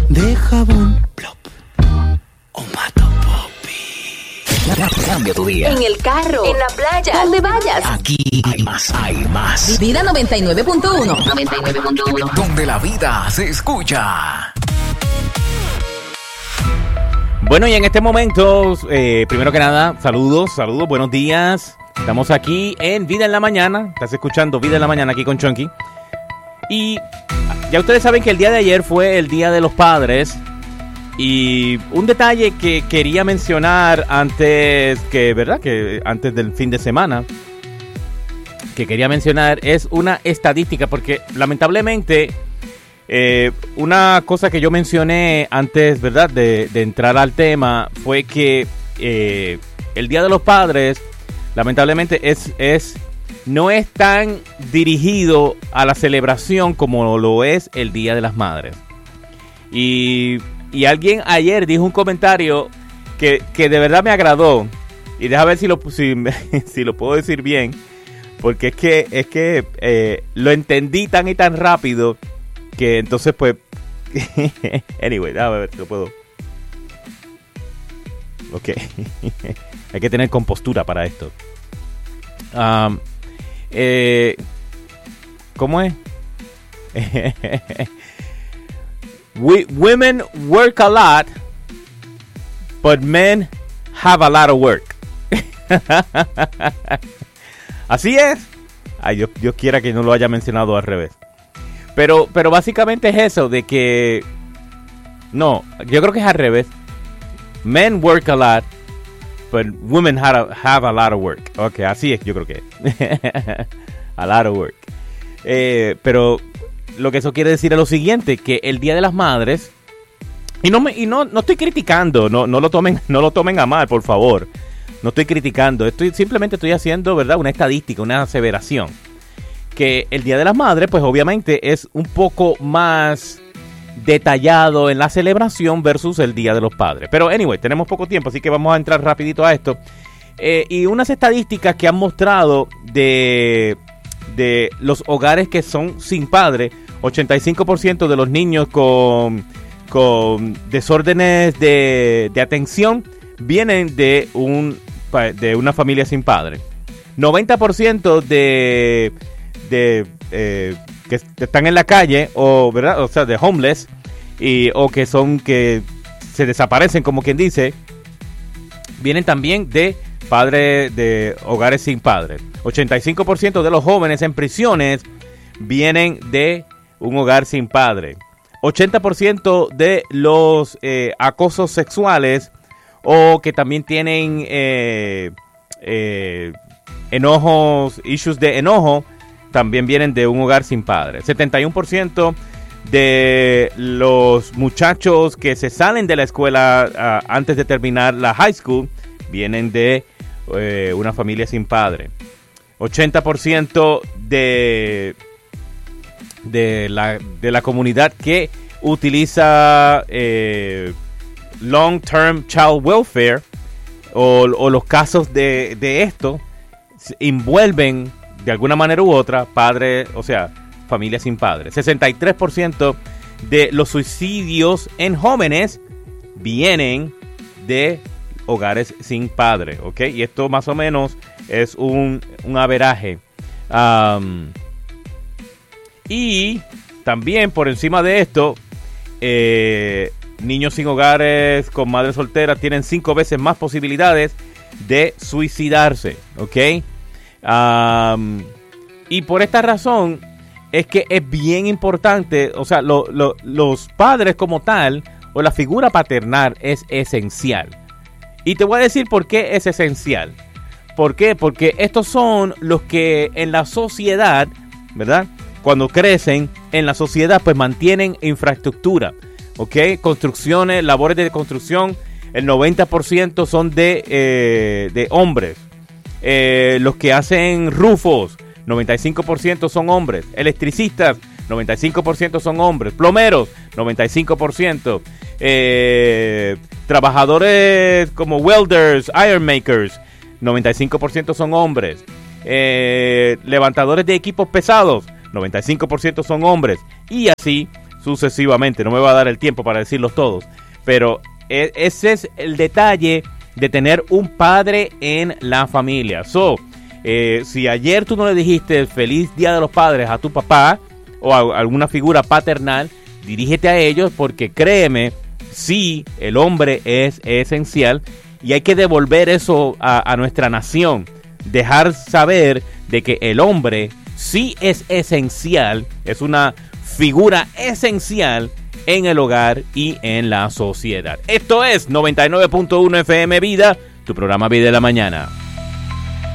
de jabón, plop, o mato popi. Cambia tu día. En el carro, en la playa, donde vayas. Aquí hay más. Vida 99.1. 99.1. Donde la vida se escucha. Bueno, y en este momento, primero que nada, saludos, buenos días. Estamos aquí en Vida en la Mañana. Estás escuchando Vida en la Mañana aquí con Chunky. Y ya ustedes saben que el día de ayer fue el Día de los Padres. Y un detalle que quería mencionar antes del fin de semana, que quería mencionar es una estadística, porque lamentablemente una cosa que yo mencioné antes, ¿verdad?, de entrar al tema, fue que el Día de los Padres lamentablemente no es tan dirigido a la celebración como lo es el Día de las Madres. Y alguien ayer dijo un comentario que de verdad me agradó. Y déjame ver si lo puedo decir bien. Porque es que lo entendí tan y tan rápido que entonces pues... Anyway, déjame ver si lo puedo... Ok. Hay que tener compostura para esto. ¿Cómo es? Women work a lot, but men have a lot of work. Así es. Ay, Dios quiera que no lo haya mencionado al revés. Pero básicamente es eso, de que... No, yo creo que es al revés. Men work a lot, but women have a lot of work. Ok, así es, yo creo que es. A lot of work. Pero lo que eso quiere decir es lo siguiente, que el Día de las Madres... Y no estoy criticando, no lo tomen a mal, por favor. No estoy criticando, simplemente estoy haciendo, ¿verdad?, una estadística, una aseveración. Que el Día de las Madres, pues obviamente es un poco más detallado en la celebración versus el Día de los Padres. Pero anyway, tenemos poco tiempo, así que vamos a entrar rapidito a esto. Y unas estadísticas que han mostrado de los hogares que son sin padre, 85% de los niños con desórdenes de atención vienen de una familia sin padre. 90% de que están en la calle, o verdad, o sea, de homeless, o que se desaparecen, como quien dice, vienen también de padres de hogares sin padres. 85% de los jóvenes en prisiones vienen de un hogar sin padre. 80% de los acosos sexuales, o que también tienen enojos, issues de enojo, también vienen de un hogar sin padre. 71% de los muchachos que se salen de la escuela antes de terminar la high school vienen de una familia sin padre. 80% de la comunidad que utiliza long-term child welfare, o los casos de esto envuelven de alguna manera u otra padres, o sea, familias sin padres. 63% de los suicidios en jóvenes vienen de hogares sin padre, ¿ok? Y esto más o menos es un averaje. Y también por encima de esto, niños sin hogares con madres solteras tienen 5 veces más posibilidades de suicidarse, ¿ok? Y por esta razón es que es bien importante, o sea, los padres como tal, o la figura paternal es esencial. Y te voy a decir por qué es esencial. ¿Por qué? Porque estos son los que en la sociedad, ¿verdad?, cuando crecen en la sociedad, pues mantienen infraestructura, ¿ok? Construcciones, labores de construcción, el 90% son de hombres. Los que hacen rufos, 95% son hombres. Electricistas, 95% son hombres. Plomeros, 95%. Trabajadores como welders, iron makers, 95% son hombres. Levantadores de equipos pesados, 95% son hombres. Y así sucesivamente. No me va a dar el tiempo para decirlos todos, pero ese es el detalle de tener un padre en la familia. Si ayer tú no le dijiste feliz Día de los Padres a tu papá o a alguna figura paternal, dirígete a ellos, porque créeme, sí, el hombre es esencial y hay que devolver eso a nuestra nación. Dejar saber de que el hombre sí es esencial, es una figura esencial en el hogar y en la sociedad. Esto es 99.1 FM Vida, tu programa Vida de la Mañana.